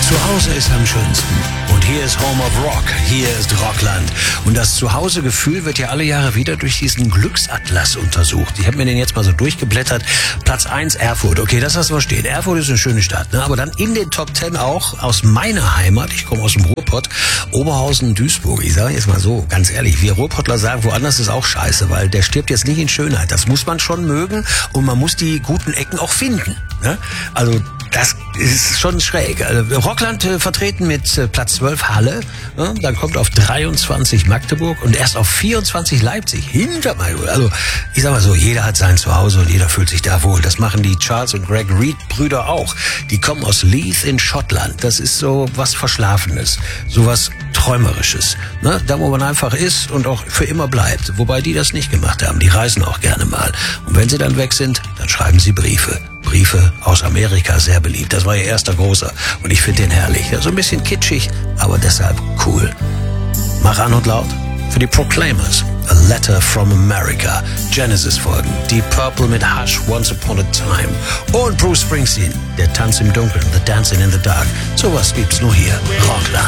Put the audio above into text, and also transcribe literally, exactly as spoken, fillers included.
Zuhause ist am schönsten. Und hier ist Home of Rock. Hier ist Rockland. Und das Zuhausegefühl wird ja alle Jahre wieder durch diesen Glücksatlas untersucht. Ich habe mir den jetzt mal so durchgeblättert. Platz eins Erfurt. Okay, das lassen wir stehen. Erfurt ist eine schöne Stadt, ne? Aber dann in den Top zehn auch aus meiner Heimat. Ich komme aus dem Ruhrpott. Oberhausen, Duisburg. Ich sage jetzt mal so, ganz ehrlich, wir Ruhrpottler sagen, woanders ist auch scheiße, weil der stirbt jetzt nicht in Schönheit. Das muss man schon mögen und man muss die guten Ecken auch finden, ne? Also das ist schon schräg. Rockland äh, vertreten mit äh, Platz zwölf Halle, ja, dann kommt auf dreiundzwanzig Magdeburg und erst auf vierundzwanzig Leipzig. Hinter Magdeburg. Also ich sag mal so, jeder hat sein Zuhause und jeder fühlt sich da wohl. Das machen die Charles und Greg Reed Brüder auch. Die kommen aus Leith in Schottland. Das ist so was Verschlafenes, so was Träumerisches. Ne? Da, wo man einfach ist und auch für immer bleibt. Wobei die das nicht gemacht haben. Die reisen auch gerne mal. Und wenn sie dann weg sind, dann schreiben sie Briefe. Briefe aus Amerika, sehr beliebt. Das war ihr erster großer. Und ich finde den herrlich. Ja, so ein bisschen kitschig, aber deshalb cool. Mach an und laut. Für die Proclaimers. A Letter from America. Genesis folgen. Deep Purple mit Hush, Once Upon a Time. Und Bruce Springsteen. Der Tanz im Dunkeln. The Dancing in the Dark. Sowas gibt's nur hier. Rockland.